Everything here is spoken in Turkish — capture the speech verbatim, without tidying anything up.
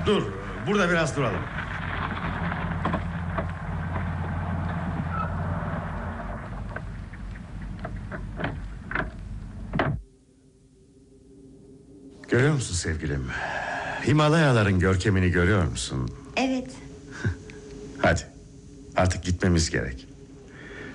Dur, burada biraz duralım. Görüyor musun sevgilim? Himalayaların görkemini görüyor musun? Evet. Hadi, artık gitmemiz gerek.